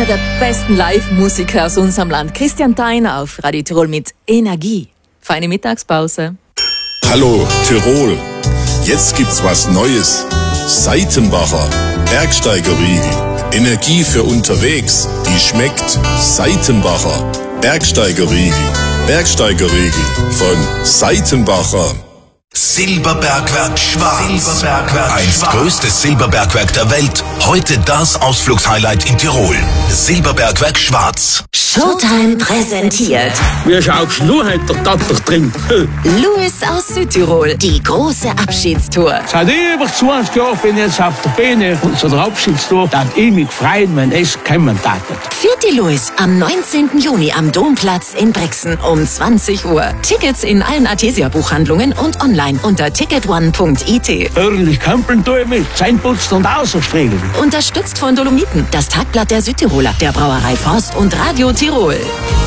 der besten Live-Musiker aus unserem Land, Christian Theiner auf Radio Tirol mit Energie. Feine Mittagspause. Hallo Tirol, jetzt gibt's was Neues. Seitenbacher Bergsteigerriegel. Energie für unterwegs, die schmeckt. Seitenbacher Bergsteigerriegel. Bergsteigerriegel von Seitenbacher. Silberbergwerk Schwarz. Einst größtes Silberbergwerk der Welt. Heute das Ausflugshighlight in Tirol. Silberbergwerk Schwarz. Showtime präsentiert. Wie schaust du heute der Tatter drin? Louis aus Südtirol. Die große Abschiedstour. Seit über 20 Jahren bin ich jetzt auf der Bühne und zu der Abschiedstour, dass ich mich freuen, wenn es kommen darf. Führt die Louis am 19. Juni am Domplatz in Brixen um 20 Uhr. Tickets in allen Artesia-Buchhandlungen und online unter ticketone.it. Ordentlich kampeln tue ich mit, Zähneputzen und Außerstriegeln. Unterstützt von Dolomiten, das Tagblatt der Südtiroler, der Brauerei Forst und Radio Tirol.